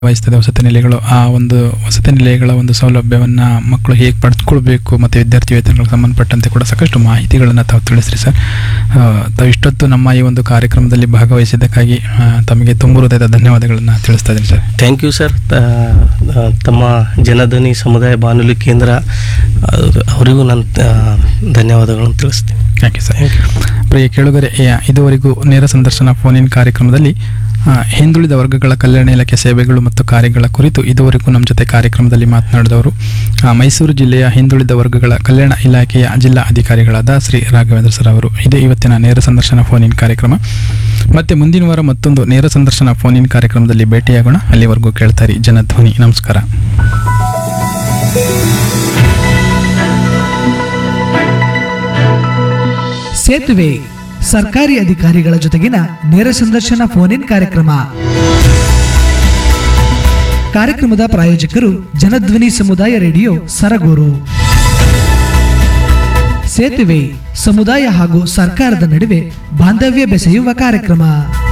ವಹಿಸ್ತದೆ ವಸತಿ ನಿಲಯಗಳು. ಆ ಒಂದು ವಸತಿ ನಿಲಯಗಳ ಒಂದು ಸೌಲಭ್ಯವನ್ನು ಮಕ್ಕಳು ಹೇಗೆ ಪಡೆದುಕೊಳ್ಬೇಕು ಮತ್ತು ವಿದ್ಯಾರ್ಥಿ ವೇತನಗಳಿಗೆ ಸಂಬಂಧಪಟ್ಟಂತೆ ಕೂಡ ಸಾಕಷ್ಟು ಮಾಹಿತಿಗಳನ್ನು ತಾವು ತಿಳಿಸ್ರಿ ಸರ್. ತಾವು ಇಷ್ಟೊತ್ತು ನಮ್ಮ ಈ ಒಂದು ಕಾರ್ಯಕ್ರಮದಲ್ಲಿ ಭಾಗವಹಿಸಿದ್ದಕ್ಕಾಗಿ ತಮಗೆ ತುಂಬ ಹೃದಯದ ಧನ್ಯವಾದಗಳನ್ನು ತಿಳಿಸ್ತಾ ಇದ್ದೀನಿ ಸರ್. Thank you sir. ತಮ್ಮ ಜನಧ್ವನಿ ಸಮುದಾಯ ಬಾನುಲಿ ಕೇಂದ್ರ ಅವರಿಗೂ ನಾನು ಧನ್ಯವಾದಗಳನ್ನು ತಿಳಿಸ್ತೀನಿ. Thank you sir. ಪ್ರಿಯ ಕೇಳುಗರೆ, ಇದುವರೆಗೂ ನೇರ ಸಂದರ್ಶನ ಫೋನ್ ಇನ್ ಕಾರ್ಯಕ್ರಮದಲ್ಲಿ ಹಿಂದುಳಿದ ವರ್ಗಗಳ ಕಲ್ಯಾಣ ಇಲಾಖೆ ಸೇವೆಗಳು ಮತ್ತು ಕಾರ್ಯಗಳ ಕುರಿತು ಇದುವರೆಗೂ ನಮ್ಮ ಜೊತೆ ಕಾರ್ಯಕ್ರಮದಲ್ಲಿ ಮಾತನಾಡಿದವರು ಮೈಸೂರು ಜಿಲ್ಲೆಯ ಹಿಂದುಳಿದ ವರ್ಗಗಳ ಕಲ್ಯಾಣ ಇಲಾಖೆಯ ಜಿಲ್ಲಾ ಅಧಿಕಾರಿಗಳಾದ ಶ್ರೀ ರಾಘವೇಂದ್ರ ಸರ್ ಅವರು. ಇದೇ ಇವತ್ತಿನ ನೇರ ಸಂದರ್ಶನ ಫೋನ್ ಇನ್ ಕಾರ್ಯಕ್ರಮ. ಮತ್ತೆ ಮುಂದಿನ ವಾರ ಮತ್ತೊಂದು ನೇರ ಸಂದರ್ಶನ ಫೋನ್ ಇನ್ ಕಾರ್ಯಕ್ರಮದಲ್ಲಿ ಭೇಟಿಯಾಗೋಣ. ಅಲ್ಲಿವರೆಗೂ ಕೇಳ್ತಾರಿ ಜನಧ್ವನಿ. ನಮಸ್ಕಾರ. ಸೇತುವೆ ಸರ್ಕಾರಿ ಅಧಿಕಾರಿಗಳ ಜೊತೆಗಿನ ನೇರ ಸಂದರ್ಶನ ಫೋನ್ ಇನ್ ಕಾರ್ಯಕ್ರಮದ ಪ್ರಾಯೋಜಕರು ಜನಧ್ವನಿ ಸಮುದಾಯ ರೇಡಿಯೋ ಸರಗೂರು. ಸೇತುವೆ ಸಮುದಾಯ ಹಾಗೂ ಸರ್ಕಾರದ ನಡುವೆ ಬಾಂಧವ್ಯ ಬೆಸೆಯುವ ಕಾರ್ಯಕ್ರಮ.